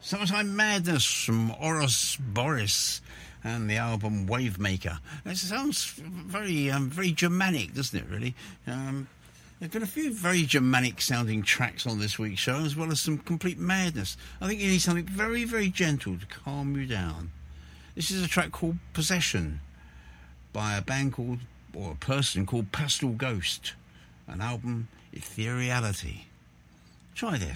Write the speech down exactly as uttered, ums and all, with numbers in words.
Summertime Madness from Oros Boris and the album Wavemaker. It sounds very um, very Germanic, doesn't it, really? Um, there have been a few very Germanic-sounding tracks on this week's show, as well as some complete madness. I think you need something very, very gentle to calm you down. This is a track called Possession by a band called, or a person called Pastel Ghost, an album Ethereality. Try this.